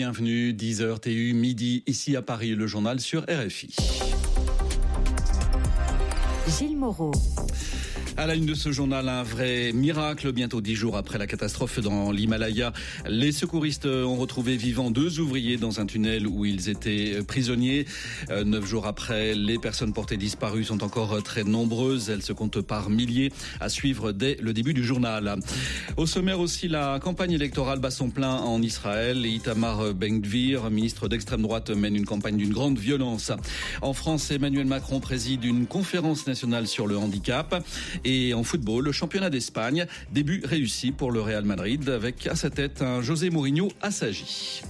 Bienvenue, 10h TU, midi, ici à Paris, le journal sur RFI. Gilles Moreau. À la une de ce journal, un vrai miracle. Bientôt 10 jours après la catastrophe dans l'Himalaya, les secouristes ont retrouvé vivants 2 ouvriers dans un tunnel où ils étaient prisonniers. 9 jours après, les personnes portées disparues sont encore très nombreuses. Elles se comptent par milliers, à suivre dès le début du journal. Au sommaire aussi, la campagne électorale bat son plein en Israël. Itamar Ben-Gvir, ministre d'extrême droite, mène une campagne d'une grande violence. En France, Emmanuel Macron préside une conférence nationale sur le handicap. Et en football, le championnat d'Espagne, début réussi pour le Real Madrid avec à sa tête un José Mourinho assagi.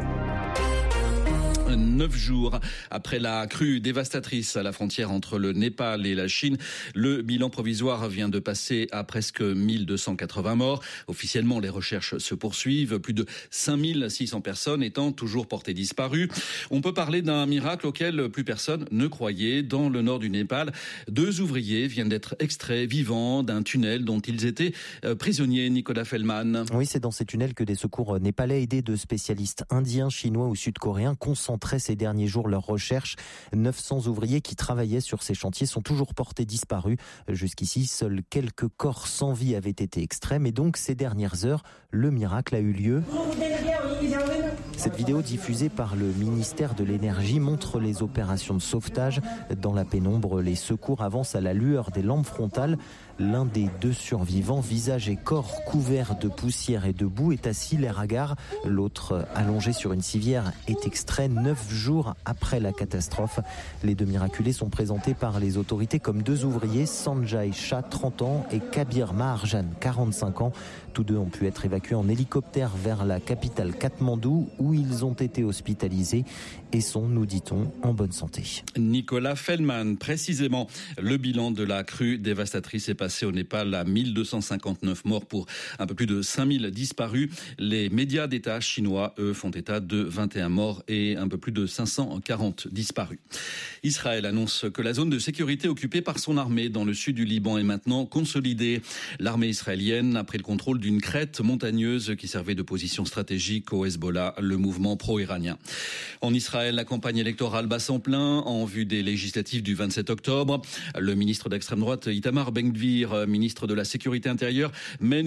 9 jours après la crue dévastatrice à la frontière entre le Népal et la Chine, le bilan provisoire vient de passer à presque 1280 morts. Officiellement, les recherches se poursuivent, plus de 5600 personnes étant toujours portées disparues. On peut parler d'un miracle auquel plus personne ne croyait. Dans le nord du Népal, 2 ouvriers viennent d'être extraits vivants d'un tunnel dont ils étaient prisonniers. Nicolas Fellman. Oui, c'est dans ces tunnels que des secours népalais aidés de spécialistes indiens, chinois ou sud-coréens concentrés ces derniers jours leurs recherches. 900 ouvriers qui travaillaient sur ces chantiers sont toujours portés disparus. Jusqu'ici, seuls quelques corps sans vie avaient été extraits, mais donc ces dernières heures, le miracle a eu lieu. Cette vidéo diffusée par le ministère de l'Énergie montre les opérations de sauvetage. Dans la pénombre, les secours avancent à la lueur des lampes frontales. L'un des 2 survivants, visage et corps couverts de poussière et de boue, est assis l'air hagard. L'autre, allongé sur une civière, est extrait 9 jours après la catastrophe. Les 2 miraculés sont présentés par les autorités comme 2 ouvriers, Sanjay Shah, 30 ans, et Kabir Maharjan, 45 ans. Tous 2 ont pu être évacués en hélicoptère vers la capitale Katmandou, où ils ont été hospitalisés et sont, nous dit-on, en bonne santé. Nicolas Fellman, précisément, le bilan de la crue dévastatrice est passé au Népal à 1259 morts pour un peu plus de 5000 disparus. Les médias d'État chinois, eux, font état de 21 morts et un peu plus de 540 disparus. Israël annonce que la zone de sécurité occupée par son armée dans le sud du Liban est maintenant consolidée. L'armée israélienne a pris le contrôle d'une crête montagneuse qui servait de position stratégique au Hezbollah, le mouvement pro-iranien. En Israël, la campagne électorale bat son plein en vue des législatives du 27 octobre. Le ministre d'extrême droite Itamar Ben-Gvir, ministre de la Sécurité intérieure, mène